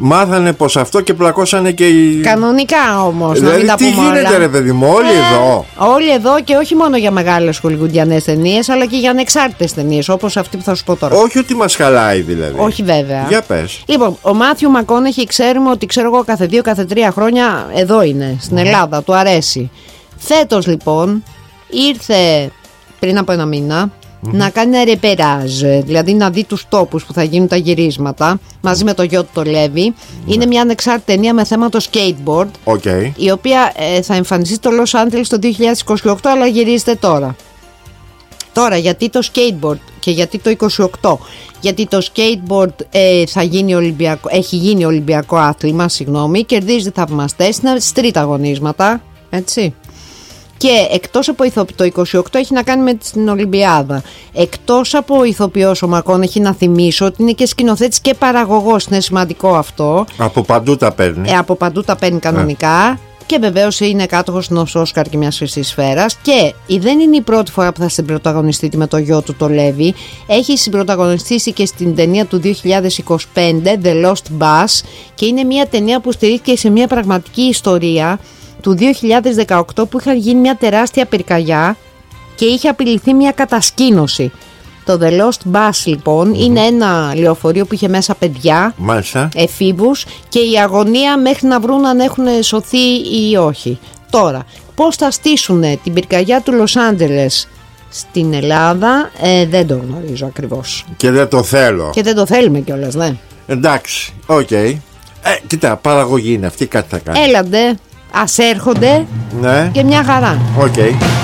Μάθανε πως αυτό και πλακώσανε και οι... Κανονικά όμως, δηλαδή, να μην τα πούμε όλα. Τι γίνεται ρε παιδί μου, όλοι εδώ. Όλοι εδώ και όχι μόνο για μεγάλες χολιγουντιανές ταινίες, αλλά και για ανεξάρτητες ταινίες, όπως αυτή που θα σου πω τώρα. Όχι ότι μας χαλάει δηλαδή. Όχι βέβαια. Για πες. Λοιπόν, ο Μάθιου Μακόνεχι ξέρουμε ότι κάθε 2, κάθε 3 χρόνια εδώ είναι, στην Ελλάδα, του αρέσει. Φέτος λοιπόν ήρθε πριν από ένα μήνα να κάνει ένα ρεπεράζ, δηλαδή να δει τους τόπους που θα γίνουν τα γυρίσματα μαζί με το γιο του το Λέβη. Είναι μια ανεξάρτητη ταινία με θέμα το skateboard, η οποία θα εμφανιστεί στο Los Angeles το 2028, αλλά γυρίζεται τώρα. Τώρα, γιατί το skateboard και γιατί το 28? Γιατί το skateboard έχει γίνει ολυμπιακό άθλημα, κερδίζει θαυμαστές, είναι στις τρίτα αγωνίσματα, έτσι. Και εκτός από το 28 έχει να κάνει με την Ολυμπιάδα. Εκτός από ηθοποιός ο Μακόνεχι, να θυμίσω ότι είναι και σκηνοθέτης και παραγωγός, είναι σημαντικό αυτό. Από παντού τα παίρνει. Από παντού τα παίρνει κανονικά. Και βεβαίως είναι κάτοχος ενός Όσκαρ και μιας χρυσής σφαίρας. Και δεν είναι η πρώτη φορά που θα συμπρωταγωνιστεί με το γιο του το Λέβη. Έχει συμπρωταγωνιστήσει και στην ταινία του 2025, The Lost Bus. Και είναι μια ταινία που στηρίχθηκε σε μια πραγματική ιστορία του 2018, που είχαν γίνει μια τεράστια πυρκαγιά και είχε απειληθεί μια κατασκήνωση. Το The Lost Bus λοιπόν είναι ένα λεωφορείο που είχε μέσα παιδιά, εφήβους, και η αγωνία μέχρι να βρουν αν έχουν σωθεί ή όχι. Τώρα, πώς θα στήσουν την πυρκαγιά του Λος Άντζελες στην Ελλάδα, δεν το γνωρίζω ακριβώς. Και δεν το θέλω. Και δεν το θέλουμε κιόλας, ναι. Εντάξει, οκ. Κοίτα, παραγωγή είναι αυτή, κάτι θα κάνει. Έλαντε, ας έρχονται, ναι, και μια χαρά. Οκ.